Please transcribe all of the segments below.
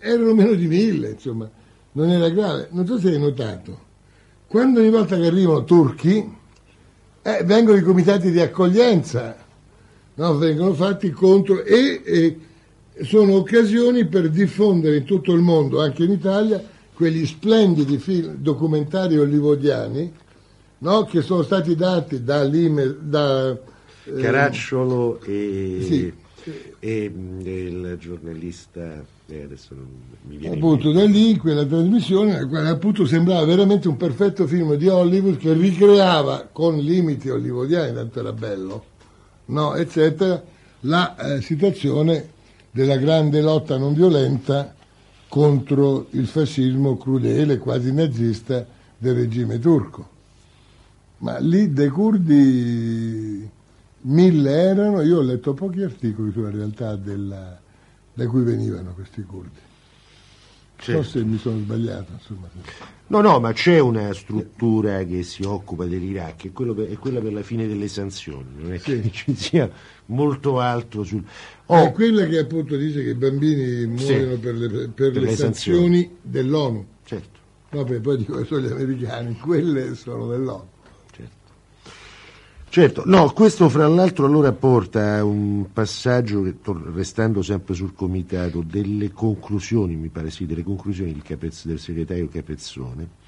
erano meno di 1000, insomma, non era grave. Non so se hai notato, quando ogni volta che arrivano turchi, vengono i comitati di accoglienza, no? Vengono fatti contro e sono occasioni per diffondere in tutto il mondo, anche in Italia, quegli splendidi film documentari hollywoodiani, no? Che sono stati dati da Caracciolo e, sì, e il giornalista, adesso non mi viene appunto da lì quella trasmissione, nella quale appunto sembrava veramente un perfetto film di Hollywood che ricreava con limiti hollywoodiani, tanto era bello, no? Eccetera, la situazione della grande lotta non violenta contro il fascismo crudele, quasi nazista, del regime turco. Ma lì dei curdi 1000 erano, io ho letto pochi articoli sulla realtà da cui venivano questi curdi. Certo. Non so se mi sono sbagliato, insomma. No, ma c'è una struttura che si occupa dell'Iraq, è quella per la fine delle sanzioni, non è che ci sia molto altro sul... È quella che appunto dice che i bambini muoiono per le sanzioni dell'ONU. Certo. Vabbè, poi dico che sono gli americani, quelle sono dell'ONU. Certo, no, questo fra l'altro allora porta a un passaggio che, restando sempre sul comitato, delle conclusioni, mi pare sì, delle conclusioni del segretario Capezzone,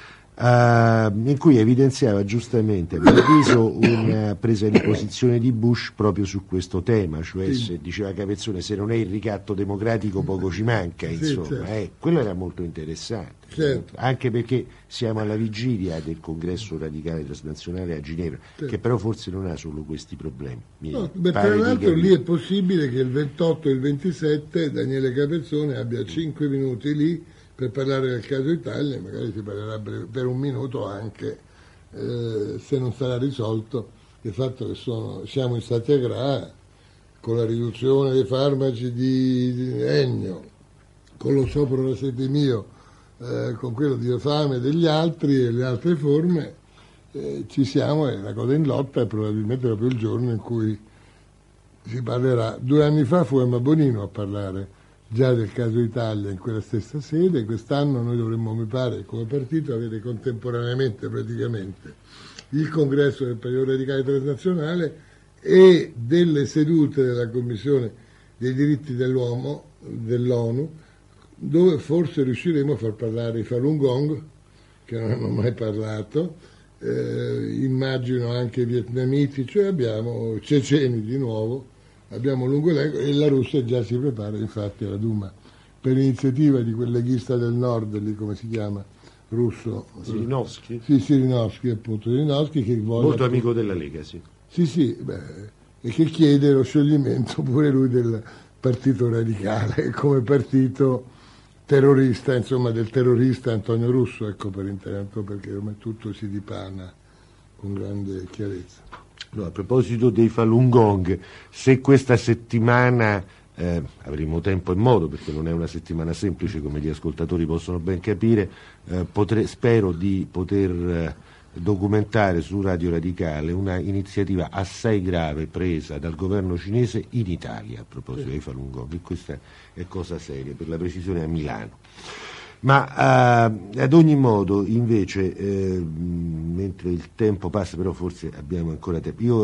in cui evidenziava giustamente, aveva avviso una presa di posizione di Bush proprio su questo tema, cioè se, diceva Capezzone, se non è il ricatto democratico poco ci manca, insomma, certo. Quello era molto interessante, certo. Anche perché siamo alla vigilia del congresso radicale transnazionale a Ginevra, certo. Che però forse non ha solo questi problemi. Tra l'altro lì è possibile che il 28 e il 27 Daniele Capezzone abbia 5 minuti lì per parlare del caso Italia, magari si parlerà per un minuto anche, se non sarà risolto il fatto che siamo in satyagraha con la riduzione dei farmaci di Ennio, con lo sciopero da sete mio, con quello di fame degli altri e le altre forme, ci siamo, è una cosa in lotta, e probabilmente proprio il giorno in cui si parlerà. 2 anni fa fu Emma Bonino a parlare già del caso Italia in quella stessa sede. Quest'anno noi dovremmo, mi pare, come partito avere contemporaneamente praticamente il congresso del Partito Radicale Transnazionale e delle sedute della Commissione dei diritti dell'uomo dell'ONU, dove forse riusciremo a far parlare i Falun Gong, che non hanno mai parlato, immagino anche i vietnamiti, cioè abbiamo ceceni di nuovo, abbiamo un lungo elenco, e la Russia già si prepara infatti alla Duma per iniziativa di quel leghista del nord, lì come si chiama, russo, Zirinovsky. Sì, Zirinovsky, appunto, Zirinovsky, che vuole, molto amico della Lega, sì. Sì, e che chiede lo scioglimento pure lui del Partito Radicale come partito terrorista, insomma, del terrorista Antonio Russo, ecco, per intanto, perché ormai tutto si dipana con grande chiarezza. No, a proposito dei Falun Gong, se questa settimana avremo tempo e modo, perché non è una settimana semplice come gli ascoltatori possono ben capire, spero di poter documentare su Radio Radicale una iniziativa assai grave presa dal governo cinese in Italia a proposito dei Falun Gong, e questa è cosa seria, per la precisione a Milano. Ma ad ogni modo, invece, mentre il tempo passa, però forse abbiamo ancora tempo,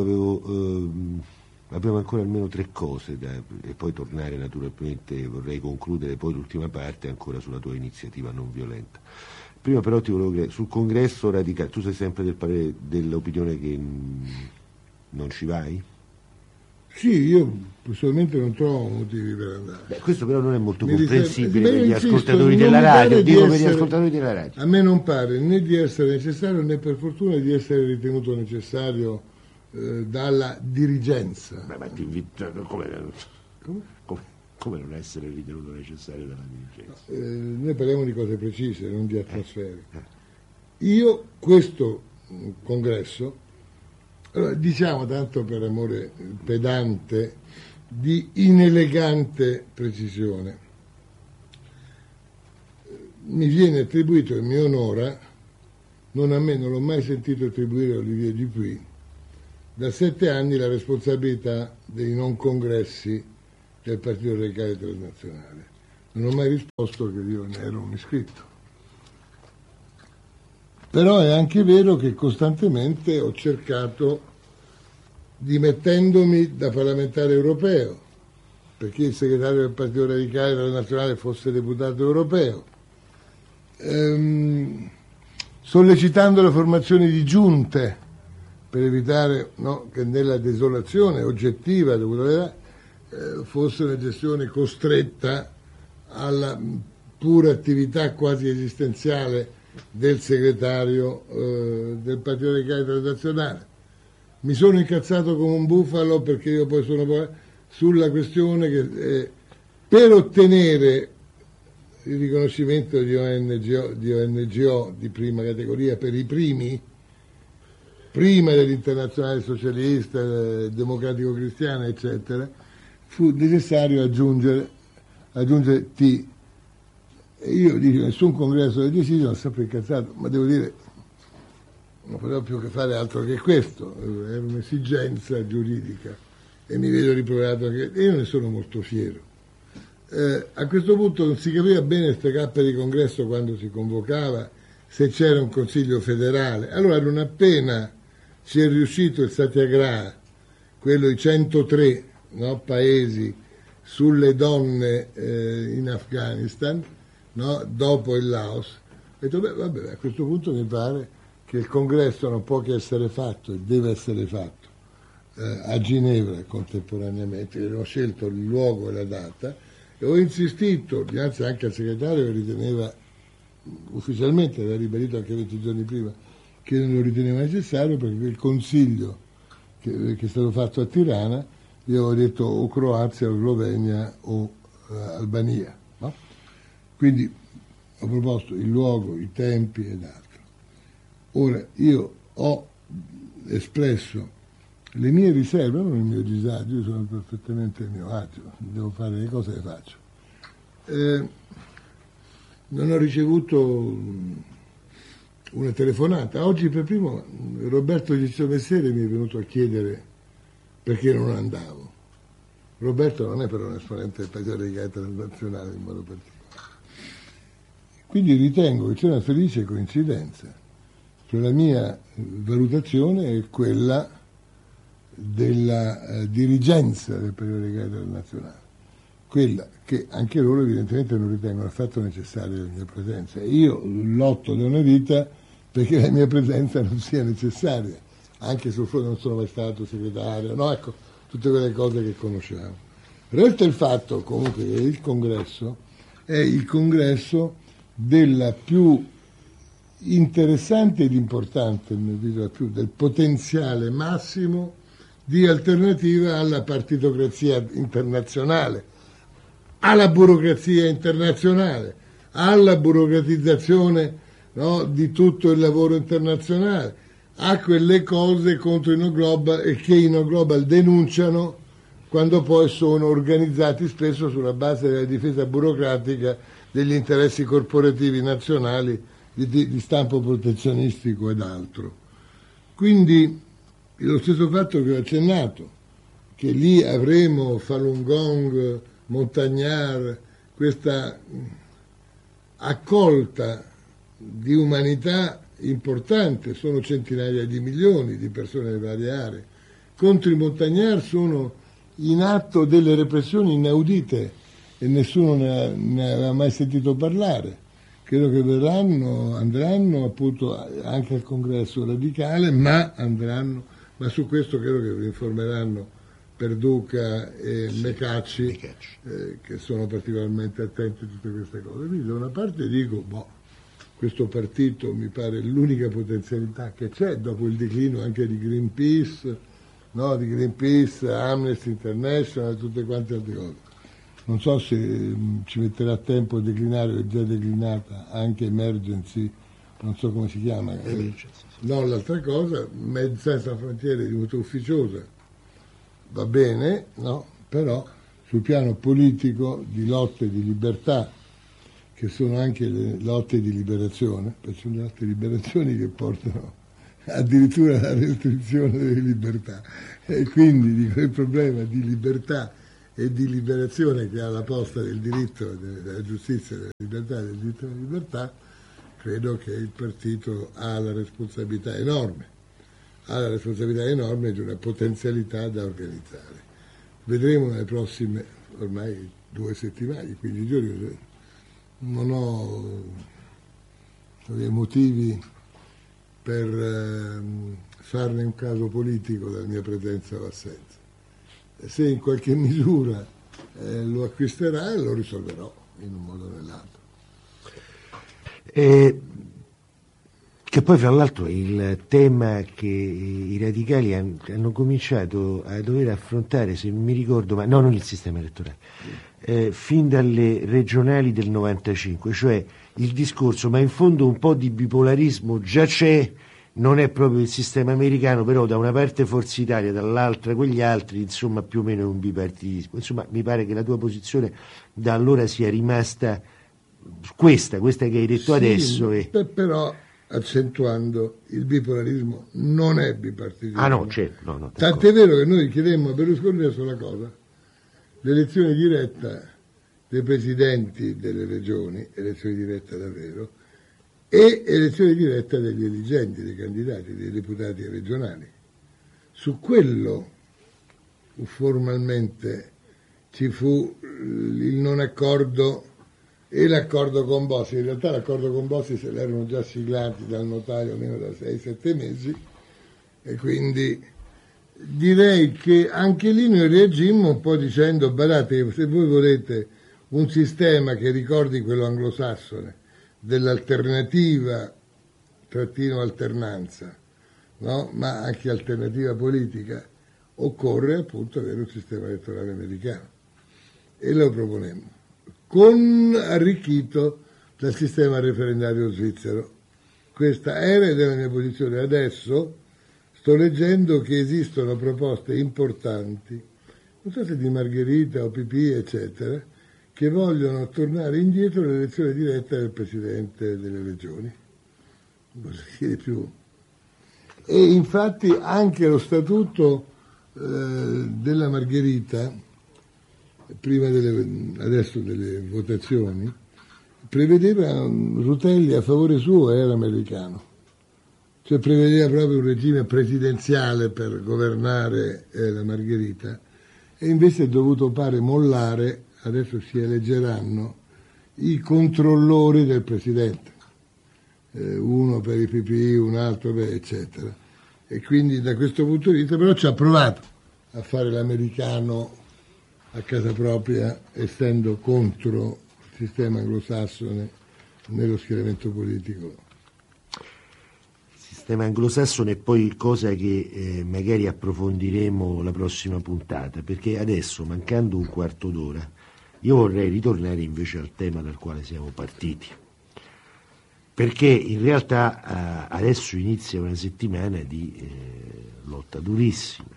abbiamo ancora almeno 3 cose e poi tornare naturalmente, vorrei concludere poi l'ultima parte ancora sulla tua iniziativa non violenta. Prima però ti volevo chiedere, sul congresso radicale, tu sei sempre del parere, dell'opinione che non ci vai? Sì, io personalmente non trovo motivi per andare. Questo però non è molto comprensibile per gli ascoltatori della radio, dico per gli ascoltatori della radio. A me non pare né di essere necessario né per fortuna di essere ritenuto necessario dalla dirigenza. Ma ti invito, come non essere ritenuto necessario dalla dirigenza? Noi parliamo di cose precise, non di atmosfere. Io questo congresso, allora, diciamo, tanto per amore pedante, di inelegante precisione, mi viene attribuito e mi onora, non a me, non l'ho mai sentito attribuire a Olivier Dupuy, da 7 anni la responsabilità dei non congressi del Partito Radicale Transnazionale. non ho mai risposto che io ne ero un iscritto. Però è anche vero che costantemente ho cercato, dimettendomi da parlamentare europeo, perché il segretario del Partito Radicale della Nazionale fosse deputato europeo, sollecitando la formazione di giunte per evitare, no, che nella desolazione oggettiva dovuta fosse una gestione costretta alla pura attività quasi esistenziale del segretario del Partito Radicale Nazionale. Mi sono incazzato come un bufalo perché io poi sono sulla questione che per ottenere il riconoscimento di ONGO di prima categoria per i primi, prima dell'Internazionale Socialista, Democratico Cristiana, eccetera, fu necessario aggiungere T. E io dico, nessun congresso del deciso, sono sempre incazzato, ma devo dire, non potevo più che fare altro che questo, era un'esigenza giuridica e mi vedo riprovato anche, e io ne sono molto fiero. A questo punto non si capiva bene queste cappe di congresso quando si convocava, se c'era un consiglio federale. Allora non appena ci è riuscito il Satyagraha, quello di 103, no, paesi sulle donne in Afghanistan, no, dopo il Laos, ho detto, beh, vabbè, a questo punto mi pare che il congresso non può che essere fatto e deve essere fatto a Ginevra contemporaneamente. Ho scelto il luogo e la data e ho insistito, dinanzi anche al segretario che riteneva, ufficialmente aveva ribadito anche 20 giorni prima, che non lo riteneva necessario, perché il consiglio che è stato fatto a Tirana, io avevo detto o Croazia o Slovenia o Albania, no? Quindi ho proposto il luogo, i tempi ed altro. Ora, io ho espresso le mie riserve, non il mio disagio, io sono perfettamente a mio agio, devo fare le cose che faccio. Non ho ricevuto una telefonata. Oggi per primo Roberto Ciccio Messere mi è venuto a chiedere perché non andavo. Roberto non è però un esponente del Partito Radicale Transnazionale in modo particolare. Quindi ritengo che c'è una felice coincidenza. Cioè la mia valutazione è quella della dirigenza del Partito Radicale Nazionale, quella che anche loro evidentemente non ritengono affatto necessaria la mia presenza. Io lotto da una vita perché la mia presenza non sia necessaria, anche sul fronte non sono mai stato segretario, no, ecco, tutte quelle cose che conosciamo. Resta il fatto comunque che il congresso è il congresso della più interessante ed importante, del potenziale massimo di alternativa alla partitocrazia internazionale, alla burocrazia internazionale, alla burocratizzazione, no, di tutto il lavoro internazionale, a quelle cose contro i no global e che i no global denunciano quando poi sono organizzati spesso sulla base della difesa burocratica degli interessi corporativi nazionali di stampo protezionistico ed altro. Quindi lo stesso fatto che ho accennato, che lì avremo Falun Gong, Montagnard, questa accolta di umanità importante, sono centinaia di milioni di persone nelle varie aree. Contro i Montagnard sono in atto delle repressioni inaudite e nessuno ne aveva mai sentito parlare. Credo che andranno appunto anche al congresso radicale, ma su questo credo che vi informeranno Perduca e Mecacci, che sono particolarmente attenti a tutte queste cose. Quindi da una parte dico, questo partito mi pare l'unica potenzialità che c'è dopo il declino anche di Greenpeace, no? Di Greenpeace, Amnesty International e tutte quante altre cose. Non so se ci metterà tempo a declinare, è già declinata anche Emergency, non so come si chiama. No, l'altra cosa, Médecins Sans Frontiere è divenuta ufficiosa, va bene, no? Però sul piano politico di lotte di libertà, che sono anche le lotte di liberazione, perché sono le lotte di liberazioni che portano addirittura alla restrizione delle libertà. E quindi dico, il problema di libertà e di liberazione che ha alla posta del diritto, della giustizia, della libertà, del diritto alla libertà, credo che il partito ha la responsabilità enorme di una potenzialità da organizzare. Vedremo nelle prossime, ormai 2 settimane, 15 giorni, non ho dei motivi per farne un caso politico della mia presenza o assenza. Se in qualche misura lo acquisterà, lo risolverò in un modo o nell'altro. Che poi fra l'altro il tema che i radicali hanno cominciato a dover affrontare, se non mi ricordo, ma no, non il sistema elettorale, fin dalle regionali del 95, cioè il discorso, ma in fondo un po' di bipolarismo già c'è, non è proprio il sistema americano, però da una parte Forza Italia, dall'altra quegli altri, insomma più o meno è un bipartitismo. Insomma, mi pare che la tua posizione da allora sia rimasta questa che hai detto adesso. Però accentuando, il bipolarismo non è bipartitismo. Ah no, certo. No, tant'è vero che noi chiedemmo a Berlusconi una sola cosa: l'elezione diretta dei presidenti delle regioni, elezione diretta davvero, e elezione diretta degli eligenti, dei candidati, dei deputati regionali. Su quello formalmente ci fu il non accordo e l'accordo con Bossi. In realtà l'accordo con Bossi se l'erano già siglati dal notario almeno da 6-7 mesi, e quindi direi che anche lì noi reagimmo un po' dicendo: badate, se voi volete un sistema che ricordi quello anglosassone, dell'alternativa trattino alternanza, no? Ma anche alternativa politica, occorre appunto avere un sistema elettorale americano, e lo proponemmo, arricchito dal sistema referendario svizzero. Questa era ed è la mia posizione. Adesso sto leggendo che esistono proposte importanti, non so se di Margherita o PP, eccetera, che vogliono tornare indietro all'elezione diretta del Presidente delle Regioni. Non posso dire più. E infatti anche lo statuto della Margherita, prima adesso delle votazioni, prevedeva Rutelli a favore suo, era americano, cioè prevedeva proprio un regime presidenziale per governare la Margherita, e invece è dovuto pare mollare. Adesso si eleggeranno i controllori del Presidente, uno per i PPI, un altro per eccetera, e quindi da questo punto di vista però ci ha provato a fare l'americano a casa propria, essendo contro il sistema anglosassone nello schieramento politico. Sistema anglosassone, e poi cosa che magari approfondiremo la prossima puntata, perché adesso, mancando un quarto d'ora, io vorrei ritornare invece al tema dal quale siamo partiti, perché in realtà adesso inizia una settimana di lotta durissima.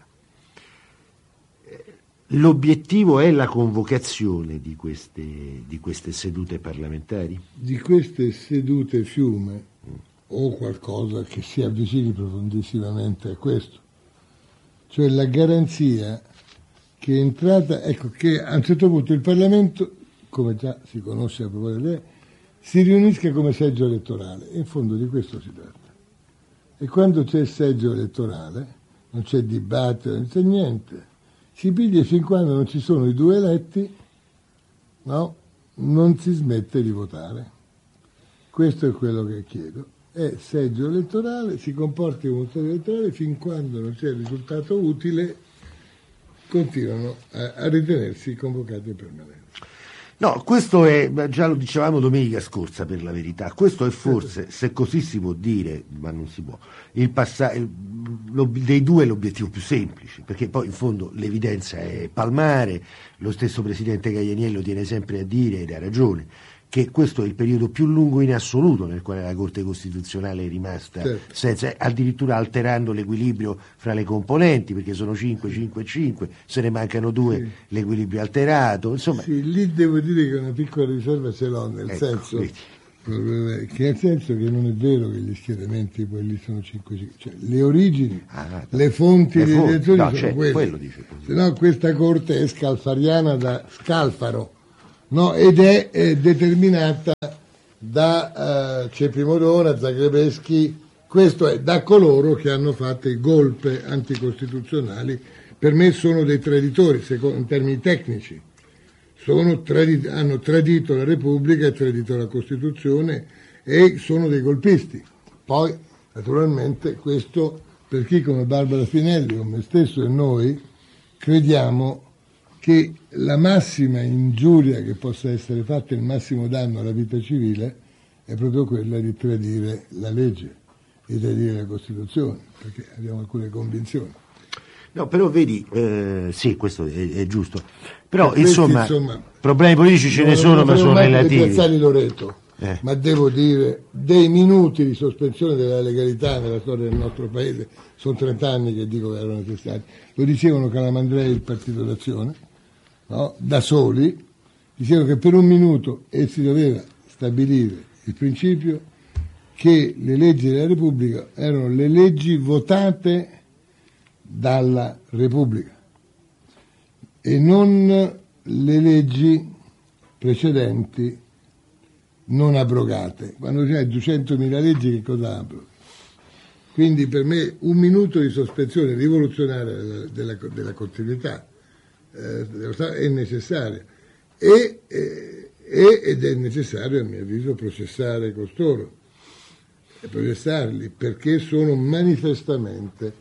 L'obiettivo è la convocazione di queste sedute parlamentari? Di queste sedute fiume, o qualcosa che si avvicini profondissimamente a questo, cioè la garanzia che è entrata, ecco, che a un certo punto il Parlamento, come già si conosce a proposito, si riunisca come seggio elettorale, e in fondo di questo si tratta. E quando c'è il seggio elettorale non c'è dibattito, non c'è niente, si piglia fin quando non ci sono i 2 eletti, no? Non si smette di votare. Questo è quello che chiedo. È seggio elettorale, si comporti come un seggio elettorale fin quando non c'è il risultato utile, continuano a ritenersi convocati in permanenza. No, questo è, già lo dicevamo domenica scorsa, per la verità, questo è forse, se così si può dire, ma non si può, dei due l'obiettivo più semplice, perché poi in fondo l'evidenza è palmare. Lo stesso Presidente Caianiello tiene sempre a dire, ed ha ragione, che questo è il periodo più lungo in assoluto nel quale la Corte Costituzionale è rimasta, certo, senza, addirittura alterando l'equilibrio fra le componenti, perché sono 5, 5, 5, se ne mancano 2, sì, l'equilibrio alterato, insomma. Sì, lì devo dire che una piccola riserva ce l'ho, nel senso, vedi, che nel senso che non è vero che gli schieramenti quelli sono 5, cioè le origini, le fonti delle elezioni sono quelle. Se no questa corte è scalfariana da Scalfaro, no? Ed è determinata da Cepi Morona, Zagrebeschi, questo è da coloro che hanno fatto i golpe anticostituzionali. Per me sono dei traditori, in termini tecnici. Hanno tradito la Repubblica, tradito la Costituzione e sono dei golpisti. Poi, naturalmente, questo per chi come Barbara Spinelli, come me stesso e noi, crediamo che la massima ingiuria che possa essere fatta, il massimo danno alla vita civile, è proprio quella di tradire la legge, di tradire la Costituzione, perché abbiamo alcune convinzioni. No, però vedi, sì, questo è giusto. Però insomma, problemi politici ce ne sono, ma sono relativi. Piazzali Loreto, ma devo dire, dei minuti di sospensione della legalità nella storia del nostro paese, sono 30 anni che dico che erano necessari. Lo dicevano Calamandrei e il Partito d'Azione, no? Da soli, dicevano che per un minuto si doveva stabilire il principio che le leggi della Repubblica erano le leggi votate dalla Repubblica e non le leggi precedenti non abrogate. Quando c'è 200.000 leggi, che cosa abroghi? Quindi per me un minuto di sospensione rivoluzionaria della continuità è necessaria ed è necessario, a mio avviso, processare costoro e processarli perché sono manifestamente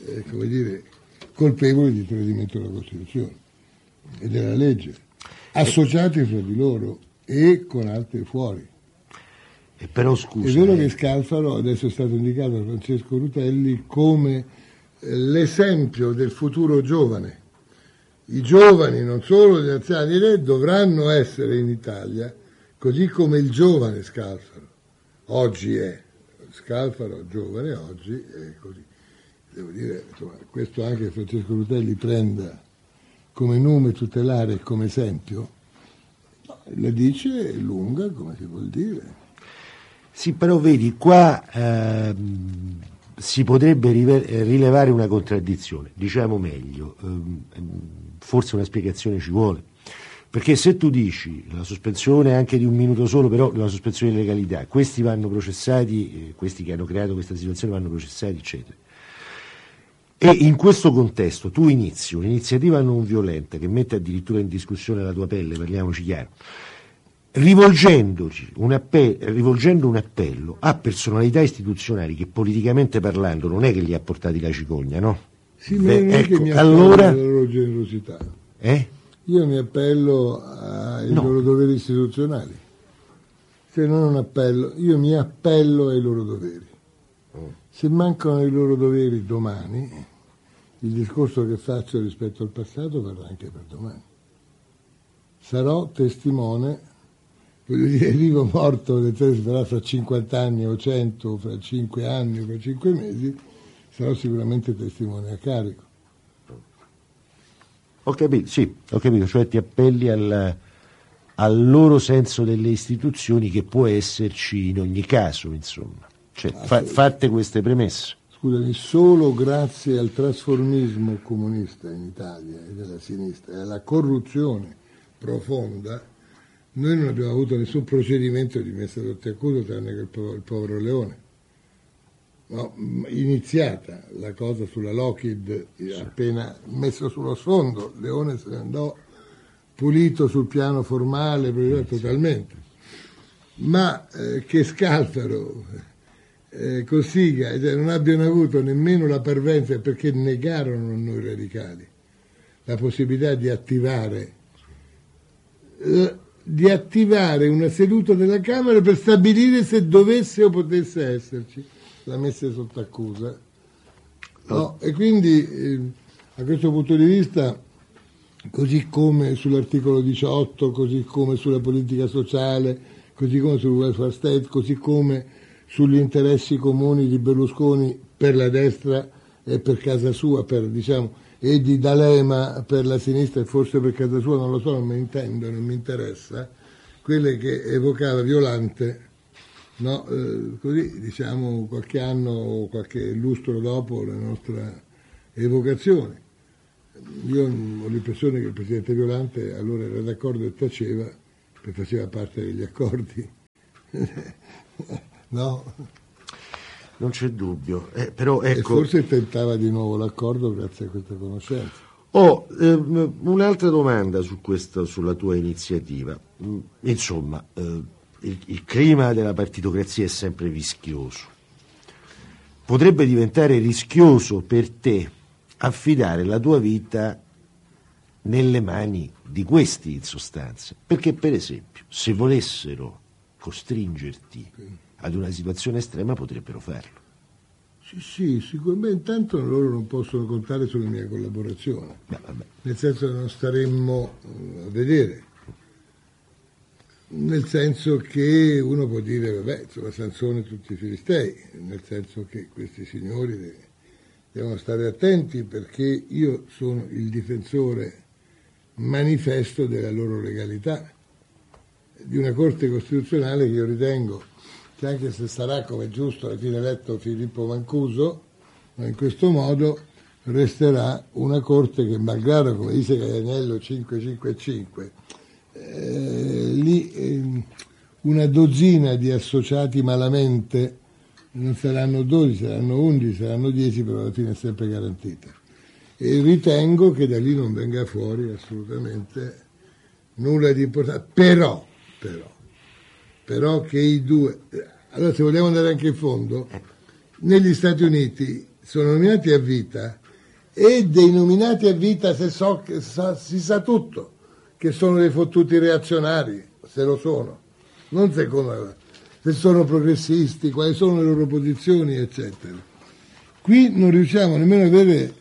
colpevoli di tradimento della Costituzione e della legge, associati fra di loro e con altri fuori. Però scusa, è vero che Scalfaro adesso è stato indicato da Francesco Rutelli come l'esempio del futuro giovane. I giovani, non solo gli anziani, dovranno essere in Italia così come il giovane Scalfaro oggi è. Scalfaro giovane oggi è così. Devo dire, insomma, questo anche Francesco Rutelli prenda come nome tutelare e come esempio, la dice lunga, come si vuol dire. Sì, però vedi, qua si potrebbe rilevare una contraddizione, diciamo meglio, forse una spiegazione ci vuole, perché se tu dici la sospensione anche di un minuto solo, però la sospensione di legalità, questi vanno processati, questi che hanno creato questa situazione vanno processati, eccetera. E in questo contesto tu inizi un'iniziativa non violenta che mette addirittura in discussione la tua pelle, parliamoci chiaro, rivolgendo un appello a personalità istituzionali che politicamente parlando non è che li ha portati la cicogna, no? Sì, ma non è che mi appello alla loro generosità. Io mi appello ai loro doveri istituzionali. Se non un appello, io mi appello ai loro doveri. Se mancano i loro doveri domani, il discorso che faccio rispetto al passato varrà anche per domani. Sarò testimone, voglio dire, vivo o morto, sarà fra 50 anni o 100, fra 5 anni o fra 5 mesi, sarò sicuramente testimone a carico. Ho capito, cioè ti appelli al loro senso delle istituzioni che può esserci in ogni caso, insomma. Cioè, fatte queste premesse. Scusami, solo grazie al trasformismo comunista in Italia e della sinistra e alla corruzione profonda, noi non abbiamo avuto nessun procedimento di messa sotto accusa tranne che il povero Leone. No, iniziata la cosa sulla Lockheed, appena messo sullo sfondo, Leone se ne andò pulito sul piano formale, totalmente. Ma che Scalfaro, Cossiga non abbiano avuto nemmeno la parvenza, perché negarono a noi radicali la possibilità di attivare una seduta della Camera per stabilire se dovesse o potesse esserci la messa sotto accusa. No? E quindi a questo punto di vista, così come sull'articolo 18, così come sulla politica sociale, così come sul welfare state, così come sugli interessi comuni di Berlusconi per la destra e per casa sua, e di D'Alema per la sinistra e forse per casa sua, non lo so, non mi intendo, non mi interessa, quelle che evocava Violante no? Così diciamo qualche anno o qualche lustro dopo la nostra evocazione. Io ho l'impressione che il Presidente Violante allora era d'accordo e taceva, perché faceva parte degli accordi. No? Non c'è dubbio, però ecco... E forse tentava di nuovo l'accordo grazie a questa conoscenza. Un'altra domanda sulla tua iniziativa. Insomma, il clima della partitocrazia è sempre rischioso. Potrebbe diventare rischioso per te affidare la tua vita nelle mani di questi, in sostanza, perché per esempio se volessero costringerti ad una situazione estrema potrebbero farlo. Sì, sicuramente intanto loro non possono contare sulla mia collaborazione, nel senso che non staremmo a vedere, nel senso che uno può dire vabbè, insomma, Sansone e tutti i filistei, nel senso che questi signori devono stare attenti perché io sono il difensore manifesto della loro legalità, di una Corte Costituzionale che io ritengo che anche se sarà come giusto alla fine eletto Filippo Mancuso, ma in questo modo resterà una Corte che malgrado, come dice Caianiello, 555, una dozzina di associati malamente, non saranno 12, saranno 11, saranno 10, però alla fine è sempre garantita. E ritengo che da lì non venga fuori assolutamente nulla di importante, però che i due... Allora, se vogliamo andare anche in fondo, negli Stati Uniti sono nominati a vita e dei nominati a vita si sa tutto, che sono dei fottuti reazionari, se lo sono, non secondo se sono progressisti, quali sono le loro posizioni, eccetera. Qui non riusciamo nemmeno a vedere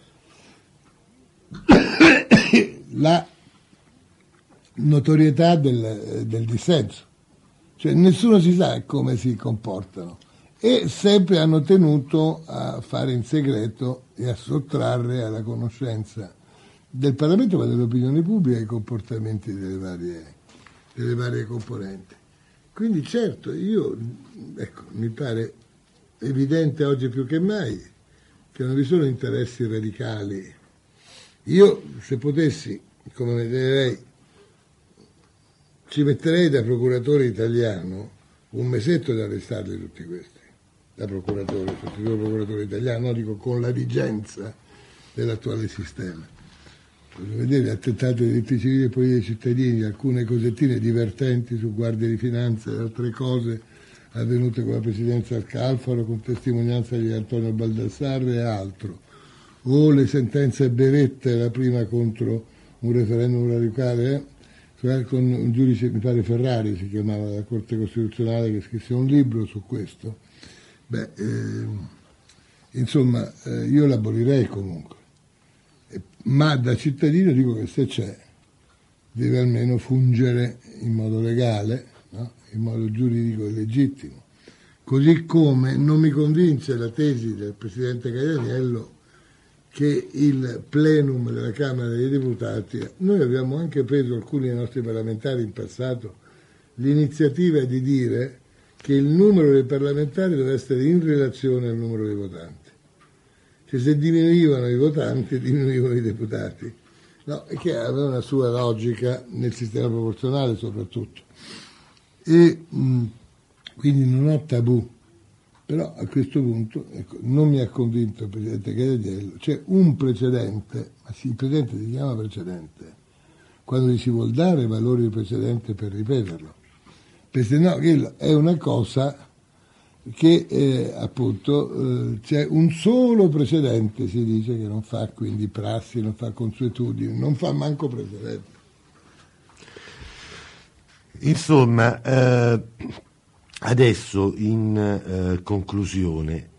la notorietà del dissenso. Cioè nessuno si sa come si comportano e sempre hanno tenuto a fare in segreto e a sottrarre alla conoscenza del Parlamento ma dell'opinione pubblica i comportamenti delle varie componenti. Quindi certo, mi pare evidente oggi più che mai che non vi sono interessi radicali. Io, se potessi, come vedrei, ci metterei da procuratore italiano un mesetto ad arrestarli tutti questi, da procuratore, sostituto procuratore italiano, no, dico con la vigenza dell'attuale sistema. Voglio vedere gli attentati ai diritti civili e politici dei cittadini, alcune cosettine divertenti su Guardia di Finanza e altre cose avvenute con la presidenza al Calfaro, con testimonianza di Antonio Baldassarre e altro, o le sentenze Beretta, la prima contro un referendum radicale, con un giudice, mi pare Ferrari si chiamava, della Corte Costituzionale, che scrisse un libro su questo. Insomma, io l'abolirei comunque, ma da cittadino dico che se c'è deve almeno fungere in modo legale, no? In modo giuridico e legittimo, così come non mi convince la tesi del Presidente Caianiello che il plenum della Camera dei Deputati, noi abbiamo anche preso, alcuni dei nostri parlamentari in passato, l'iniziativa di dire che il numero dei parlamentari deve essere in relazione al numero dei votanti. Cioè se diminuivano i votanti, diminuivano i deputati. No, e che aveva una sua logica nel sistema proporzionale soprattutto. E quindi non ho tabù. Però a questo punto non mi ha convinto il Presidente Caianiello. C'è un precedente, ma sì, il precedente si chiama precedente, quando gli si vuol dare valore di precedente per ripeterlo. Perché no, è una cosa che appunto c'è un solo precedente, si dice, che non fa quindi prassi, non fa consuetudini, non fa manco precedente. Insomma, adesso in conclusione,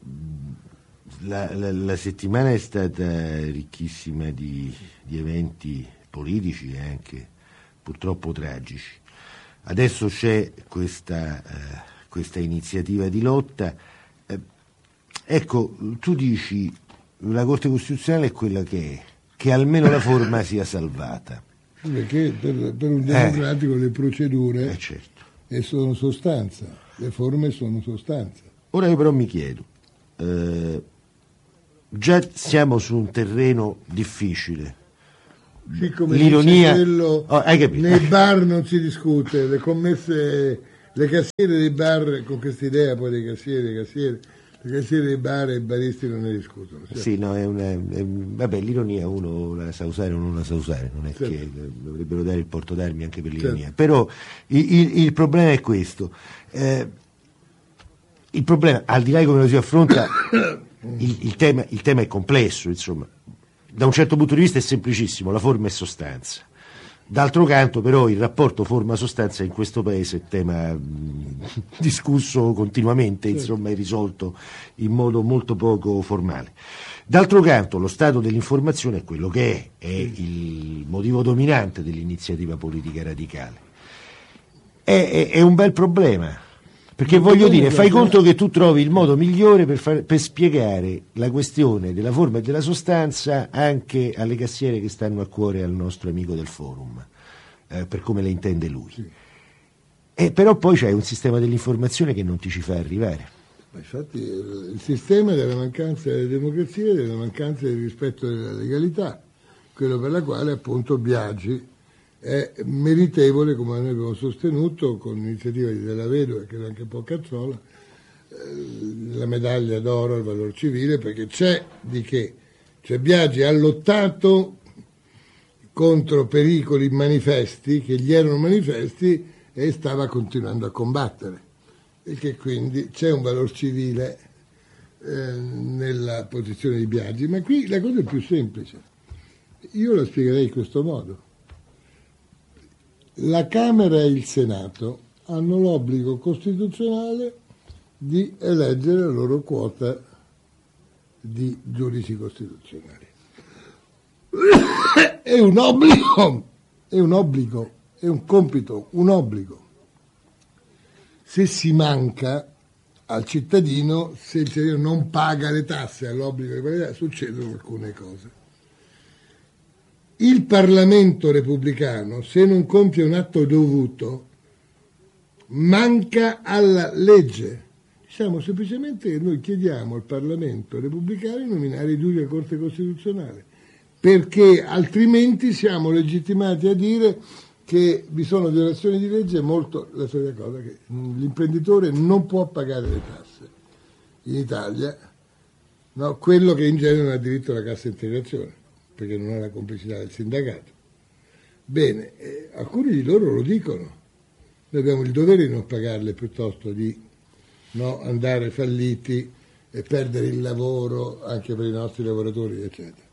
la settimana è stata ricchissima di eventi politici e anche purtroppo tragici. Adesso c'è questa iniziativa di lotta. Ecco, tu dici la Corte Costituzionale è quella che almeno la forma sia salvata. Perché per un democratico le procedure certo. sono sostanza. le forme sono sostanza. Ora io però mi chiedo, già siamo su un terreno difficile. Sì, come l'ironia, quello, hai capito? nei bar non si discute, le cassiere dei bar, con questa idea poi dei cassieri, le cassiere dei bar e i baristi non ne discutono. Certo. Sì, no, vabbè, l'ironia uno la sa usare o non la sa usare, non è certo. Che dovrebbero dare il porto d'armi anche per l'ironia, certo. Però il problema è questo, il problema, al di là di come lo si affronta, il tema è complesso, insomma. Da un certo punto di vista è semplicissimo, la forma è sostanza. D'altro canto però il rapporto forma-sostanza in questo paese è tema discusso continuamente, insomma, è risolto in modo molto poco formale. D'altro canto lo stato dell'informazione è quello che è il motivo dominante dell'iniziativa politica radicale. È un bel problema. Perché voglio dire, fai conto che tu trovi il modo migliore per spiegare la questione della forma e della sostanza anche alle cassiere che stanno a cuore al nostro amico del forum, per come le intende lui. Sì. Però poi c'è un sistema dell'informazione che non ti ci fa arrivare. Ma infatti il sistema della mancanza della democrazia, della mancanza del rispetto della legalità, quello per la quale appunto Biagi è meritevole, come noi abbiamo sostenuto con l'iniziativa di Della Vedova e credo anche Pocazzola, la medaglia d'oro al valor civile, perché c'è di che. Cioè Biagi ha lottato contro pericoli manifesti che gli erano manifesti e stava continuando a combattere, e che quindi c'è un valor civile nella posizione di Biagi. Ma qui la cosa è più semplice, io la spiegherei in questo modo. La Camera e il Senato hanno l'obbligo costituzionale di eleggere la loro quota di giudici costituzionali. È un obbligo. Se si manca al cittadino, se il cittadino non paga le tasse all'obbligo di pagare, succedono alcune cose. Il Parlamento repubblicano, se non compie un atto dovuto, manca alla legge. Diciamo semplicemente che noi chiediamo al Parlamento repubblicano di nominare i giudici della Corte Costituzionale, perché altrimenti siamo legittimati a dire che vi sono violazioni di legge, molto la solita cosa, che l'imprenditore non può pagare le tasse. In Italia, no, quello che in genere non ha diritto alla cassa integrazione, perché non ha la complicità del sindacato. Bene, alcuni di loro lo dicono. Noi abbiamo il dovere di non pagarle piuttosto di andare falliti e perdere il lavoro anche per i nostri lavoratori, eccetera.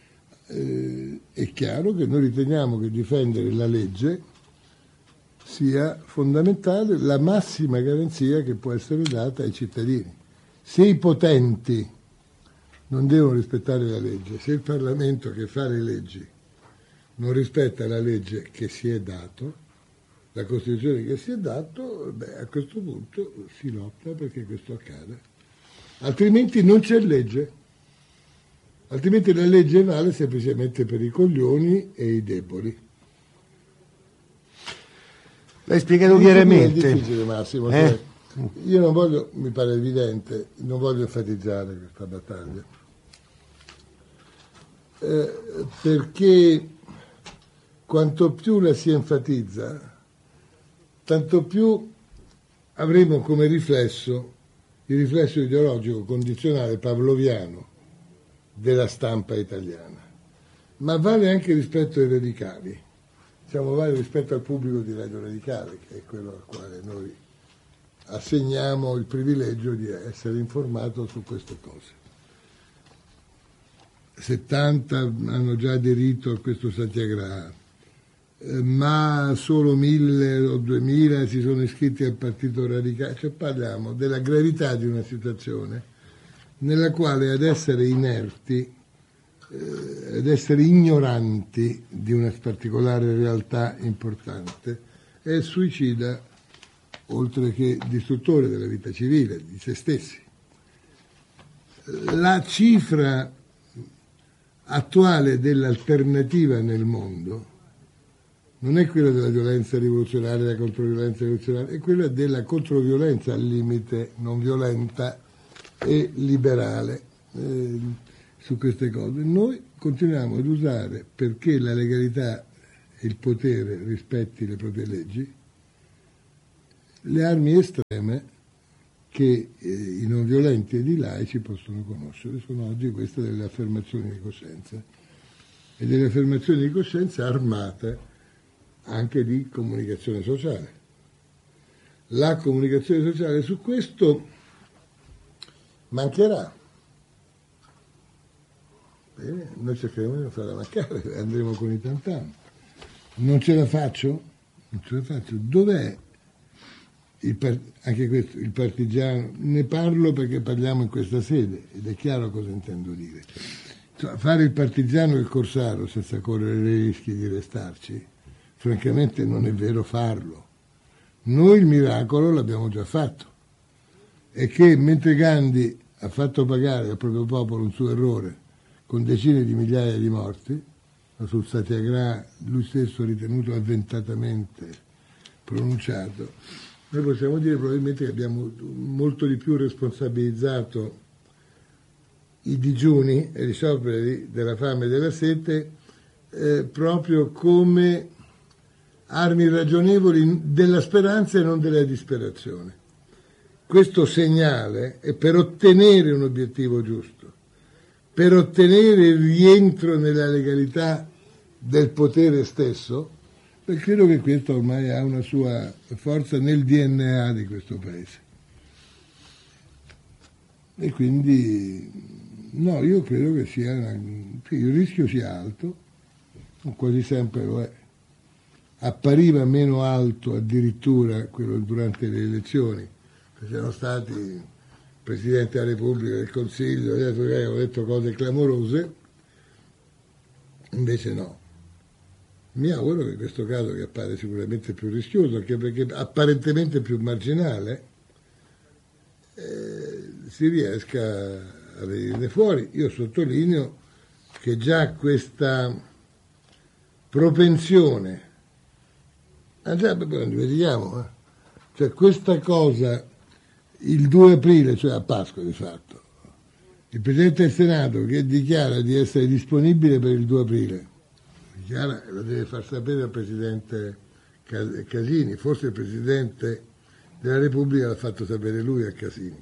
È chiaro che noi riteniamo che difendere la legge sia fondamentale, la massima garanzia che può essere data ai cittadini. Se i potenti non devono rispettare la legge, se il Parlamento che fa le leggi non rispetta la legge che si è dato, la Costituzione che si è dato, a questo punto si lotta perché questo accada. Altrimenti non c'è legge, altrimenti la legge vale semplicemente per i coglioni e i deboli. L'hai spiegato chiaramente. È difficile, Massimo. Cioè, io non voglio, mi pare evidente, non voglio enfatizzare questa battaglia. Perché quanto più la si enfatizza, tanto più avremo come riflesso il riflesso ideologico condizionale pavloviano della stampa italiana. Ma vale anche rispetto ai radicali, vale rispetto al pubblico di Radio Radicale, che è quello al quale noi assegniamo il privilegio di essere informato su queste cose. 70 hanno già aderito a questo Satyagraha, ma solo 1000 o 2000 si sono iscritti al Partito Radicale. Cioè parliamo della gravità di una situazione nella quale ad essere inerti, ad essere ignoranti di una particolare realtà importante, è suicida, oltre che distruttore della vita civile, di se stessi. La cifra attuale dell'alternativa nel mondo non è quella della violenza rivoluzionaria, la controviolenza rivoluzionaria, è quella della controviolenza al limite, non violenta e liberale su queste cose. Noi continuiamo ad usare, perché la legalità e il potere rispetti le proprie leggi, le armi estreme che i non violenti ed i laici possono conoscere. Sono oggi queste delle affermazioni di coscienza, e delle affermazioni di coscienza armate anche di comunicazione sociale. La comunicazione sociale su questo mancherà. Bene, noi cercheremo di non farla mancare, andremo con i tantam. Non ce la faccio? Non ce la faccio. Dov'è anche questo, il partigiano? Ne parlo perché parliamo in questa sede ed è chiaro cosa intendo dire. Cioè, fare il partigiano e il corsaro senza correre i rischi di restarci, francamente non è vero farlo. Noi il miracolo l'abbiamo già fatto, è che mentre Gandhi ha fatto pagare al proprio popolo un suo errore con decine di migliaia di morti, sul Satyagraha lui stesso ritenuto avventatamente pronunciato, noi possiamo dire probabilmente che abbiamo molto di più responsabilizzato i digiuni e i scioperi della fame e della sete proprio come armi ragionevoli della speranza e non della disperazione. Questo segnale è per ottenere un obiettivo giusto, per ottenere il rientro nella legalità del potere stesso, perché credo che questo ormai ha una sua forza nel DNA di questo Paese. E quindi no, io credo che sia il rischio sia alto, quasi sempre lo è. Appariva meno alto addirittura quello durante le elezioni, perché erano stati il Presidente della Repubblica, del Consiglio, ho detto cose clamorose, invece no. Mi auguro che in questo caso, che appare sicuramente più rischioso, anche perché apparentemente più marginale, si riesca a venirne fuori. Io sottolineo che già questa propensione, già non dimentichiamo, cioè questa cosa, il 2 aprile, cioè a Pasqua di fatto, il Presidente del Senato che dichiara di essere disponibile per il 2 aprile, dichiara, lo deve far sapere al Presidente Casini, forse il Presidente della Repubblica l'ha fatto sapere lui a Casini,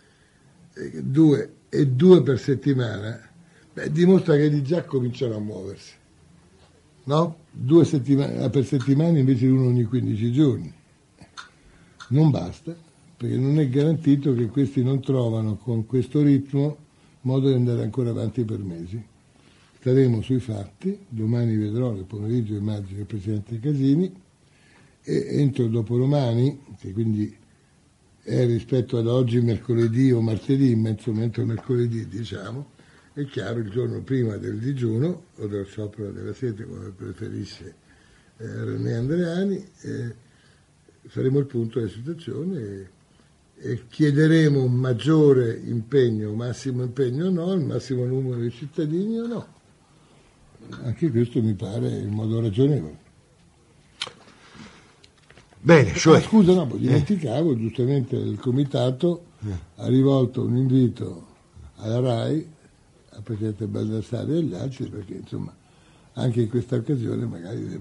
2 per settimana, dimostra che già cominciano a muoversi, no? 2 settimane per settimana invece di uno ogni 15 giorni. Non basta, perché non è garantito che questi non trovano con questo ritmo modo di andare ancora avanti per mesi. Staremo sui fatti, domani vedrò nel pomeriggio immagino il Presidente Casini, e entro dopodomani, che quindi è rispetto ad oggi mercoledì o martedì, entro mercoledì diciamo, è chiaro, il giorno prima del digiuno o dello sciopero della sete, come preferisce René Andreani, faremo il punto della situazione e chiederemo un maggiore impegno, massimo impegno o no, il massimo numero di cittadini o no. Anche questo mi pare il modo ragionevole. Bene, cioè... scusa, no, dimenticavo, giustamente il Comitato ha rivolto un invito alla RAI, al Presidente Baldassarri e agli altri, perché insomma anche in questa occasione magari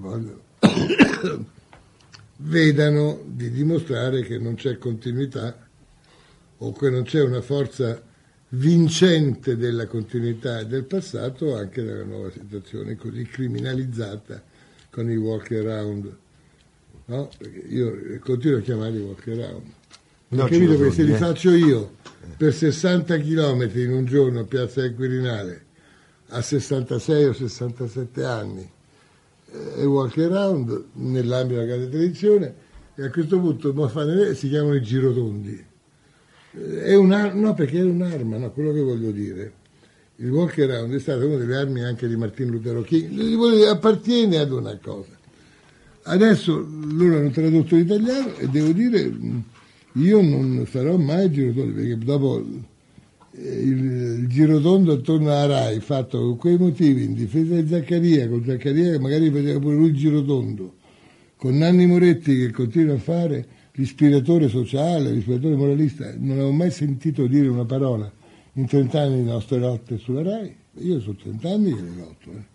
vedano di dimostrare che non c'è continuità o che non c'è una forza vincente della continuità e del passato anche nella nuova situazione così criminalizzata con i walk around, no? Perché io continuo a chiamarli walk around, ho capito che se li faccio io per 60 chilometri in un giorno a Piazza del Quirinale a 66 o 67 anni e walk around nell'ambito della grande tradizione, e a questo punto si chiamano i girotondi. No, perché è un'arma, no, quello che voglio dire. Il walk around è stata una delle armi anche di Martin Lutero King, appartiene ad una cosa. Adesso loro hanno tradotto l'italiano e devo dire, io non farò mai il girotondo, perché dopo il girotondo attorno alla RAI fatto con quei motivi in difesa di Zaccaria, con Zaccaria che magari faceva pure lui il girotondo, con Nanni Moretti che continua a fare l'ispiratore sociale, l'ispiratore moralista, non avevo mai sentito dire una parola in 30 anni di nostre lotte sulla RAI. Io sono 30 anni che le lotto.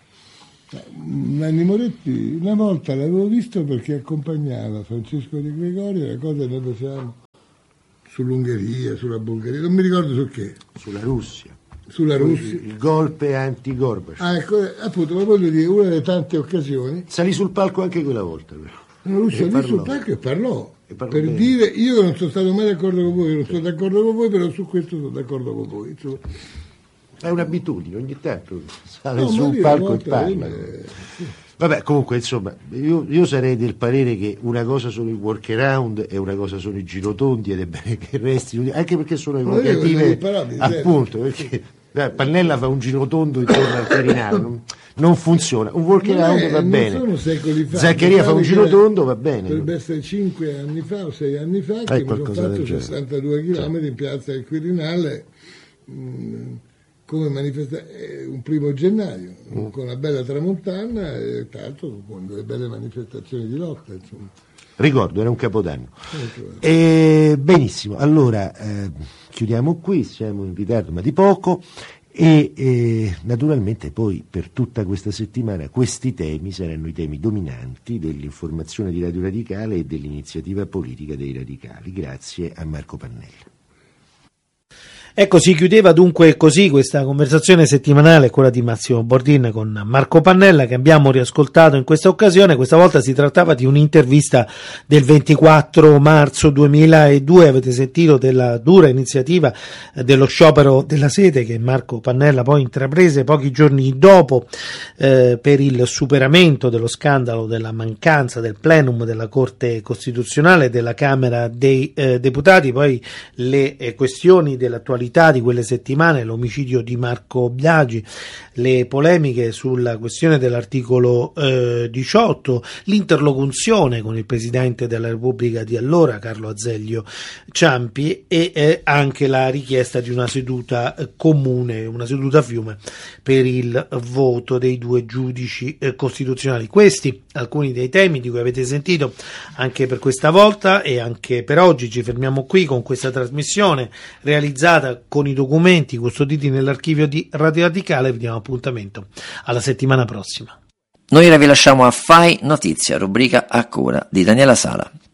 Nanni Moretti una volta l'avevo visto perché accompagnava Francesco De Gregorio a cosa che noi facevamo sull'Ungheria, sulla Bulgaria, non mi ricordo su che. Sulla Russia. Il golpe anti-Gorbaciov. Ecco, appunto, ma voglio dire, una delle tante occasioni. Salì sul palco anche quella volta, però. Lui salì sul palco e parlò. Per bene. Dire, io non sono stato mai d'accordo con voi, non sono d'accordo con voi, però su questo sono d'accordo con voi. Insomma. È un'abitudine, ogni tanto sale su un palco e parla. Sì. Vabbè, comunque, insomma, io sarei del parere che una cosa sono i workaround e una cosa sono i girotondi ed è bene che resti, anche perché sono evocative, appunto, perché Pannella fa un girotondo intorno al Quirinale, non funziona, un workaround va bene, sono secoli fa. Zaccaria fa un girotondo, va bene. Dovrebbe essere 5 anni fa o 6 anni fa che mi sono fatto 62 km in piazza del Quirinale come un 1° gennaio, con una bella tramontana e tra l'altro con delle belle manifestazioni di lotta, insomma. Ricordo, era un capodanno. Benissimo, allora chiudiamo qui, siamo in ritardo ma di poco e naturalmente poi per tutta questa settimana questi temi saranno i temi dominanti dell'informazione di Radio Radicale e dell'iniziativa politica dei radicali. Grazie a Marco Pannella. Ecco, si chiudeva dunque così questa conversazione settimanale, quella di Massimo Bordin con Marco Pannella, che abbiamo riascoltato in questa occasione. Questa volta si trattava di un'intervista del 24 marzo 2002, avete sentito della dura iniziativa dello sciopero della sete che Marco Pannella poi intraprese pochi giorni dopo per il superamento dello scandalo della mancanza del plenum della Corte Costituzionale della Camera dei Deputati, poi le questioni dell'attualità di quelle settimane, l'omicidio di Marco Biagi, le polemiche sulla questione dell'articolo 18, l'interlocuzione con il Presidente della Repubblica di allora, Carlo Azeglio Ciampi, e anche la richiesta di una seduta comune, una seduta fiume per il voto dei 2 giudici costituzionali. Questi alcuni dei temi di cui avete sentito anche per questa volta e anche per oggi. Ci fermiamo qui con questa trasmissione realizzata con i documenti custoditi nell'archivio di Radio Radicale. Vi diamo appuntamento alla settimana prossima. Noi ora vi lasciamo a Fai Notizia, rubrica a cura di Daniela Sala.